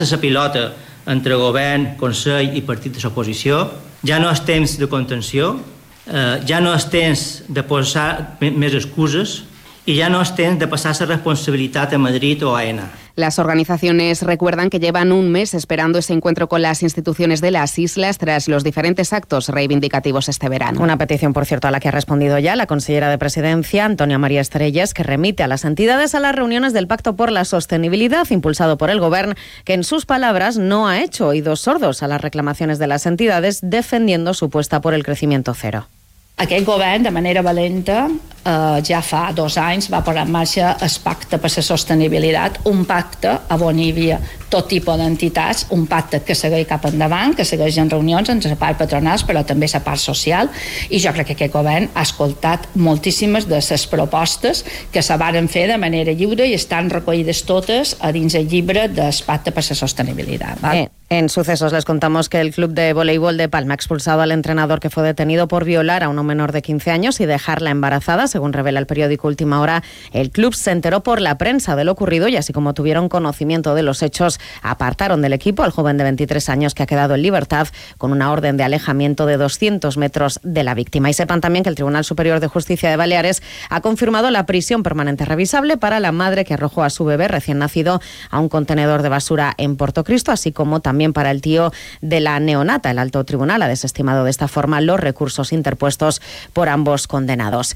La pilota entre govern, Consell i partit de l'oposició. Ja no és temps de contenció, ja no és temps de posar més excuses y ya no es temps de pasar esa responsabilidad a Madrid o a AENA. Las organizaciones recuerdan que llevan un mes esperando ese encuentro con las instituciones de las islas tras los diferentes actos reivindicativos este verano. Una petición, por cierto, a la que ha respondido ya la consellera de Presidencia, Antonia María Estrellas, que remite a las entidades a las reuniones del Pacto por la Sostenibilidad, impulsado por el Govern, que en sus palabras no ha hecho oídos sordos a las reclamaciones de las entidades, defendiendo su apuesta por el crecimiento cero. Aquest govern, de manera valenta, ja fa 2 anys va posar en marxa el Pacte per la Sostenibilitat, un pacte on hi havia tot tipus d'entitats, un pacte que segueix cap endavant, que segueix en reunions entre la part patronal, però també la part social, i jo crec que aquest govern ha escoltat moltíssimes de les propostes que se varen fer de manera lliure i estan recollides totes a dins el llibre del Pacte per la Sostenibilitat. En sucesos les contamos que el club de voleibol de Palma ha expulsado al entrenador que fue detenido por violar a una menor de 15 años y dejarla embarazada. Según revela el periódico Última Hora, el club se enteró por la prensa de lo ocurrido y así como tuvieron conocimiento de los hechos, apartaron del equipo al joven de 23 años que ha quedado en libertad con una orden de alejamiento de 200 metros de la víctima. Y sepan también que el Tribunal Superior de Justicia de Baleares ha confirmado la prisión permanente revisable para la madre que arrojó a su bebé recién nacido a un contenedor de basura en Portocristo, así como también para el tío de la neonata. El alto tribunal ha desestimado de esta forma los recursos interpuestos por ambos condenados.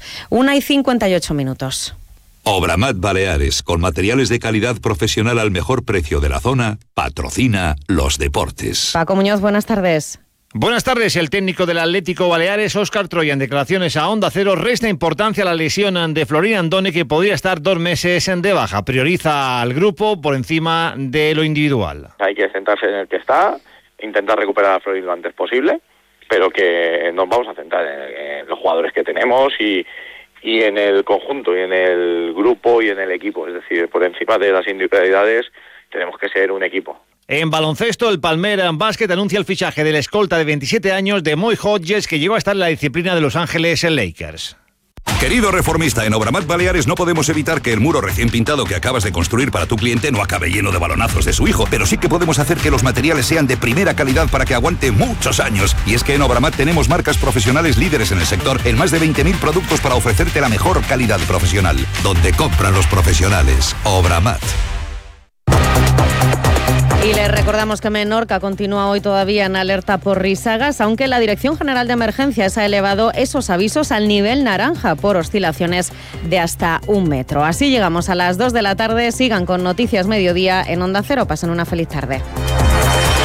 1:58. Obramat Baleares, con materiales de calidad profesional al mejor precio de la zona, patrocina los deportes. Paco Muñoz, buenas tardes. Buenas tardes. El técnico del Atlético Baleares, Óscar Troya, en declaraciones a Onda Cero, resta importancia a la lesión de Florín Andone, que podría estar 2 meses de baja. Prioriza al grupo por encima de lo individual. Hay que centrarse en el que está, intentar recuperar a Florín lo antes posible, pero que nos vamos a centrar en los jugadores que tenemos y en el conjunto, y en el grupo y en el equipo. Es decir, por encima de las individualidades tenemos que ser un equipo. En baloncesto, el Palmera Basket anuncia el fichaje del escolta de 27 años de Moy Hodges, que llegó a estar en la disciplina de Los Ángeles Lakers. Querido reformista, en Obramat Baleares no podemos evitar que el muro recién pintado que acabas de construir para tu cliente no acabe lleno de balonazos de su hijo, pero sí que podemos hacer que los materiales sean de primera calidad para que aguante muchos años. Y es que en Obramat tenemos marcas profesionales líderes en el sector, en más de 20.000 productos para ofrecerte la mejor calidad profesional. Donde compran los profesionales. Obramat. Y les recordamos que Menorca continúa hoy todavía en alerta por risagas, aunque la Dirección General de Emergencias ha elevado esos avisos al nivel naranja por oscilaciones de hasta 1 metro. Así llegamos a las 2 de la tarde. Sigan con Noticias Mediodía en Onda Cero. Pasen una feliz tarde.